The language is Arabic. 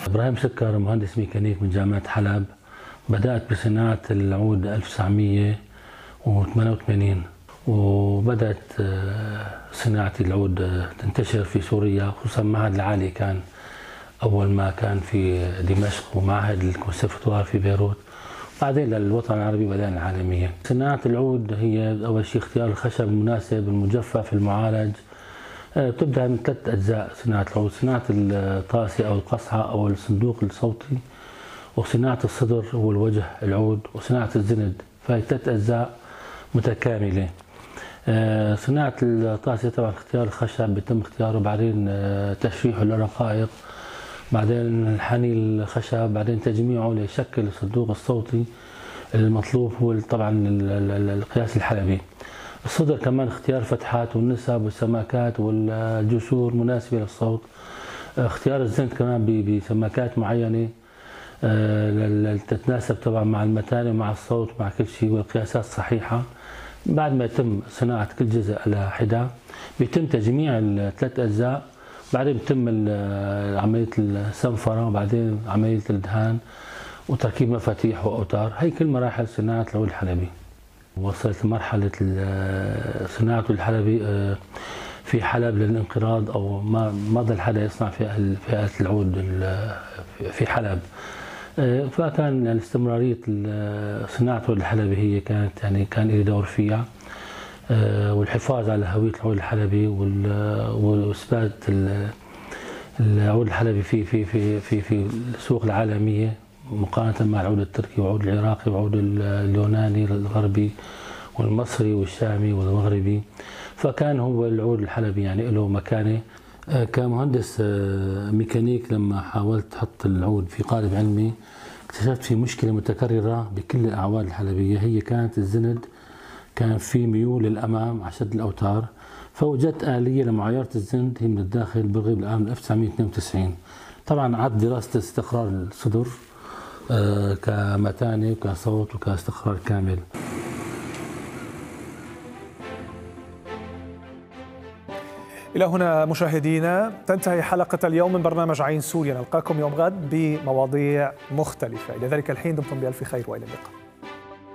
إبراهيم سكر مهندس ميكانيك من جامعة حلب. بدأت بصناعة العود 1988 وبدأت صناعة العود تنتشر في سوريا، خصوصا معهد العالي كان أول ما كان في دمشق ومعهد الكونسرفتوار في بيروت، بعدين للوطن العربي بدأنا العالمية. صناعة العود هي أول شيء اختيار الخشب المناسب المجفف المعالج. تبدأ من 3 أجزاء صناعة العود: صناعة الطاسة أو القصعة أو الصندوق الصوتي، وصناعة الصدر هو الوجه العود، وصناعة الزند. فهي 3 أجزاء متكاملة. صناعة الطاسة طبعا اختيار الخشب بيتم اختياره، بعدين تشريحه للرقائق، بعدين حني الخشب، بعدين تجميعه ليشكل الصندوق الصوتي المطلوب هو طبعا القياس الحلبي. الصدر كمان اختيار فتحات والنسب والسماكات والجسور مناسبة للصوت. اختيار الزند كمان بسماكات معينة تتناسب طبعا مع المتانة ومع الصوت مع كل شيء، والقياسات صحيحة. بعد ما يتم صناعة كل جزء على حدة بيتم تجميع ال3 أجزاء، بعدين بيتم عملية السنفرة، وبعدين عملية الدهان وتركيب مفاتيح وأوتار. هي كل مراحل صناعة العود الحلبي. وصلت لمرحلة صناعة الحلبي في حلب للانقراض، أو ما ضل حدا يصنع فئة العود في حلب. فكان يعني استمرارية صناعة العود الحلبي هي كانت كان لي دور فيها، والحفاظ على هوية العود الحلبي وإثبات العود الحلبي في السوق العالمية مقارنة مع العود التركي والعود العراقي والعود اليوناني الغربي والمصري والشامي والمغربي. فكان هو العود الحلبي يعني له مكانة. كمهندس ميكانيك لما حاولت أحط العود في قالب علمي اكتشفت في مشكلة متكررة بكل الأعواد الحلبية، هي كانت الزند كان في ميول للأمام على شد الأوتار، فوجدت آلية لمعايرة الزند هي من الداخل بلغي بالعام 1992. طبعا عد دراسة استقرار الصدر كمتانة وكصوت وكاستقرار كامل. إلى هنا مشاهدينا تنتهي حلقة اليوم من برنامج عين سوريا، نلقاكم يوم غد بمواضيع مختلفة. إلى ذلك الحين دمتم بألف خير وإلى اللقاء.